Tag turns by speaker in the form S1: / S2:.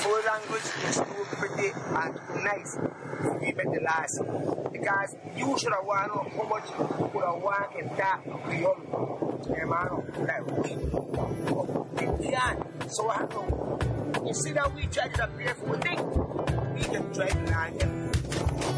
S1: Our language is too pretty and too nice to keep it the last. Because you should have won how much you could have won in that beyond a man that we can. So I know. You see that we try to prepare for things, we can try to learn